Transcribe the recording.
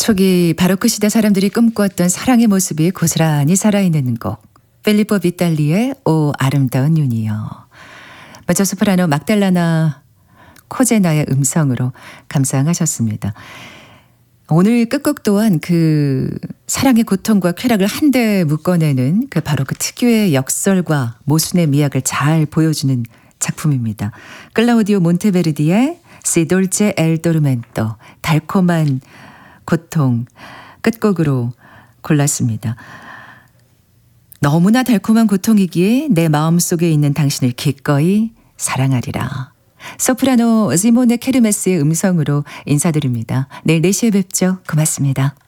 초기 바로크 시대 사람들이 꿈꾸었던 사랑의 모습이 고스란히 살아있는 곡. 필리포 비탈리의 오 아름다운 눈이여. 먼저 소프라노 막달라나 코제나의 음성으로 감상하셨습니다. 오늘 끝곡 또한 그 사랑의 고통과 쾌락을 한데 묶어내는 그 바로 그 특유의 역설과 모순의 미학을 잘 보여주는 작품입니다. 클라우디오 몬테베르디의 시 돌체 엘 도르멘토, 달콤한 고통 끝곡으로 골랐습니다. 너무나 달콤한 고통이기에 내 마음속에 있는 당신을 기꺼이 사랑하리라. 소프라노 시모네 케르메스의 음성으로 인사드립니다. 내일 4시에 뵙죠. 고맙습니다.